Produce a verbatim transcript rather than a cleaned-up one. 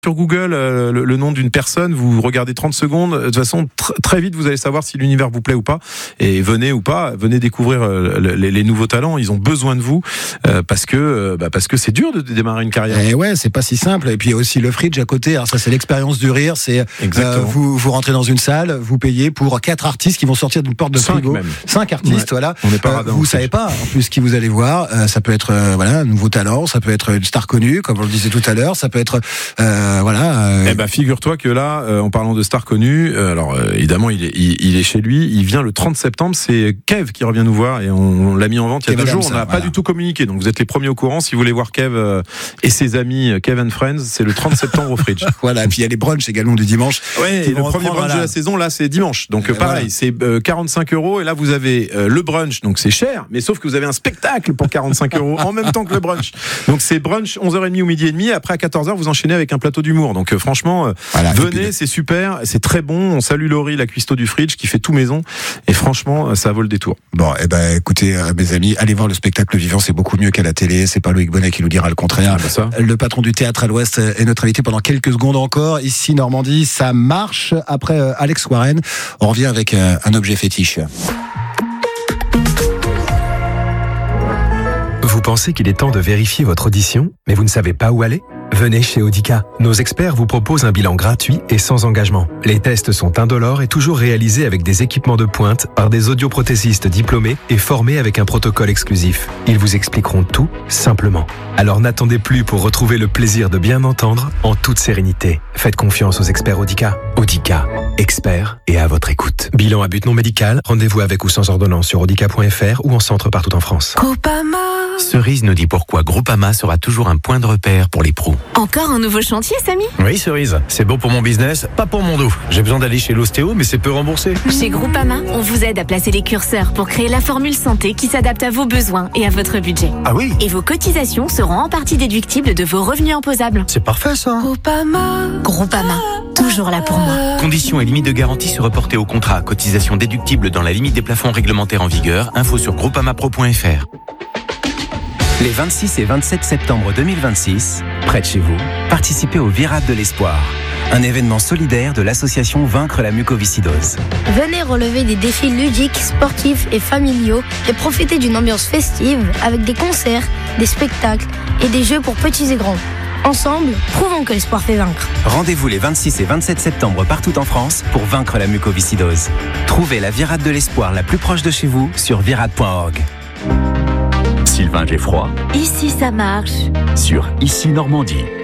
sur Google euh, le, le nom d'une personne, vous regardez trente secondes, de toute façon tr- très vite vous allez savoir si l'univers vous plaît ou pas, et venez ou pas, venez découvrir euh, les, les nouveaux talents, ils ont besoin de vous euh, parce que euh, bah, parce que c'est dur de démarrer une carrière. Et ouais, c'est pas si simple. Et puis il y a aussi le Fridge à côté. Alors ça, c'est l'expérience du rire. C'est euh, vous vous rentrez dans une salle, vous payez pour quatre artistes qui vont sortir d'une porte de Cinq frigo. Même. Cinq artistes, ouais. Voilà. On n'est pas radin, euh, vous savez pas en plus qui vous allez voir. Euh, ça peut être euh, voilà un nouveau talent, ça peut être une star connue, comme on le disait tout à l'heure. Ça peut être euh, voilà. Euh... Eh ben figure-toi que là, euh, en parlant de star connue, euh, alors euh, évidemment il est il, il est chez lui. Il vient le trente septembre. C'est Kev qui revient nous voir et on, on l'a mis en vente il y a Kev deux Adams, jours. On n'a voilà. pas du tout communiqué. Donc vous êtes les premiers au courant. Si vous voulez voir Kev euh, et ses amis Kev and Friends, c'est le trente septembre au Fridge. Voilà. Et puis il y a les brunchs également du dimanche. Ouais. Le premier brunch voilà. de la saison là, c'est dimanche. Donc et pareil, voilà. c'est euh, quarante-cinq euros et là vous avez euh, le brunch. Donc c'est cher, mais sauf que vous avez un spectacle pour quarante-cinq euros en même temps que le brunch. Donc c'est brunch onze heures trente ou midi et demi. Après à quatorze heures vous enchaînez avec un plateau d'humour. Donc euh, franchement, euh, voilà, venez, c'est super, c'est très bon. On salue Laurie, la cuistot du Fridge, qui fait tout maison. Et franchement, ça vaut le détour. Bon, eh ben, écoutez, euh, mes amis, allez voir le spectacle vivant, c'est beaucoup mieux qu'à la télé. C'est pas Loïc Bonnet qui nous dira le contraire. Ah, bah ça. Le patron du Théâtre à l'Ouest est notre invité pendant quelques secondes encore. Ici, Normandie, ça marche. Après euh, Alex Warren, on revient avec euh, un objet fétiche. Vous pensez qu'il est temps de vérifier votre audition, mais vous ne savez pas où aller ? Venez chez Audica. Nos experts vous proposent un bilan gratuit et sans engagement. Les tests sont indolores et toujours réalisés avec des équipements de pointe par des audioprothésistes diplômés et formés avec un protocole exclusif. Ils vous expliqueront tout simplement. Alors n'attendez plus pour retrouver le plaisir de bien entendre en toute sérénité. Faites confiance aux experts Audica. Audica, experts et à votre écoute. Bilan à but non médical, rendez-vous avec ou sans ordonnance sur audica point f r ou en centre partout en France. Groupama. Cerise nous dit pourquoi Groupama sera toujours un point de repère pour les pros. Encore un nouveau chantier, Samy ? Oui, Cerise. C'est bon pour mon business, pas pour mon dos. J'ai besoin d'aller chez l'ostéo, mais c'est peu remboursé. Chez Groupama, on vous aide à placer les curseurs pour créer la formule santé qui s'adapte à vos besoins et à votre budget. Ah oui ? Et vos cotisations seront en partie déductibles de vos revenus imposables. C'est parfait, ça. Groupama. Groupama. Toujours là pour moi. Conditions et limites de garantie se reporter au contrat. Cotisation déductible dans la limite des plafonds réglementaires en vigueur. Info sur groupamapro point f r. Les vingt-six et vingt-sept septembre deux mille vingt-six, près de chez vous, participez au Virade de l'Espoir, un événement solidaire de l'association Vaincre la mucoviscidose. Venez relever des défis ludiques, sportifs et familiaux et profiter d'une ambiance festive avec des concerts, des spectacles et des jeux pour petits et grands. Ensemble, prouvons que l'espoir fait vaincre. Rendez-vous les vingt-six et vingt-sept septembre partout en France pour vaincre la mucoviscidose. Trouvez la Virade de l'Espoir la plus proche de chez vous sur virade point org. Sylvain Geffroy. Ici ça marche. Sur Ici Normandie.